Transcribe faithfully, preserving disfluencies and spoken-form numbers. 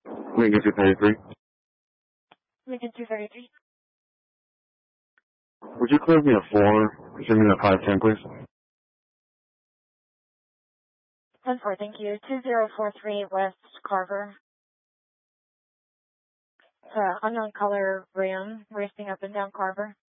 Lincoln two thirty-three. Lincoln two thirty-three. Would you clear me a four, assuming a five ten, please? ten four, thank you. two zero four three West Carver. Uh, unknown color ram racing up and down Carver.